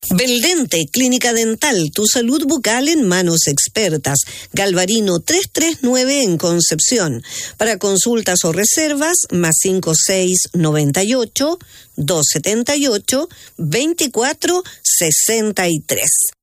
Beldente, Clínica Dental, tu salud bucal en manos expertas. Galvarino 339 en Concepción. Para consultas o reservas, +56 98 278 24 63.